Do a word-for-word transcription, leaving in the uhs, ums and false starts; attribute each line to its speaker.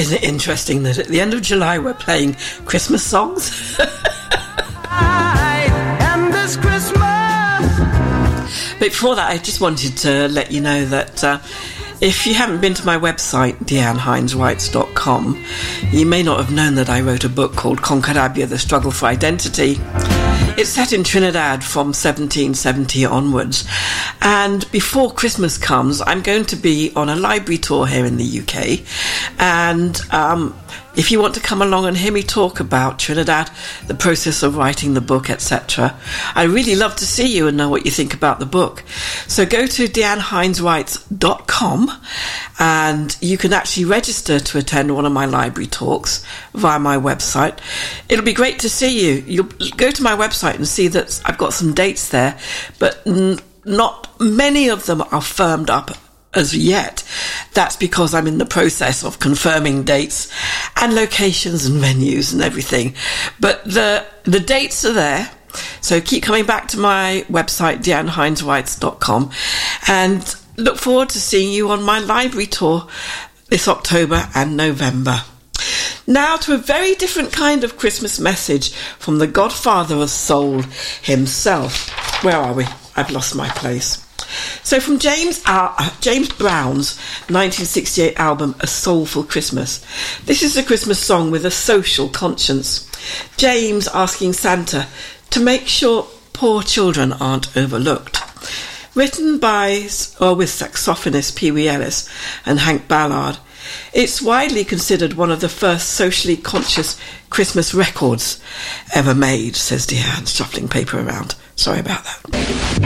Speaker 1: Isn't it interesting that at the end of July we're playing Christmas songs?
Speaker 2: And this Christmas.
Speaker 1: But before that, I just wanted to let you know that uh, if you haven't been to my website, deanne hines writes dot com, you may not have known that I wrote a book called Concarabia, The Struggle for Identity. It's set in Trinidad from seventeen seventy onwards. And before Christmas comes, I'm going to be on a library tour here in the U K. And um, if you want to come along and hear me talk about Trinidad, the process of writing the book, et cetera, I'd really love to see you and know what you think about the book. So go to deanne hines writes dot com and you can actually register to attend one of my library talks via my website. It'll be great to see you. You'll go to my website and see that I've got some dates there, but n- not many of them are firmed up as yet. That's because I'm in the process of confirming dates and locations and venues and everything. But the the dates are there. So keep coming back to my website, deanne hines writes dot com, and look forward to seeing you on my library tour this October and November. Now to a very different kind of Christmas message from the Godfather of Soul himself. Where are we? I've lost my place. So from James uh, James Brown's nineteen sixty-eight album, A Soulful Christmas. This is a Christmas song with a social conscience. James asking Santa to make sure poor children aren't overlooked. Written by, or with saxophonist Pee Wee Ellis and Hank Ballard, it's widely considered one of the first socially conscious Christmas records ever made, says Deanne, shuffling paper around. Sorry about that.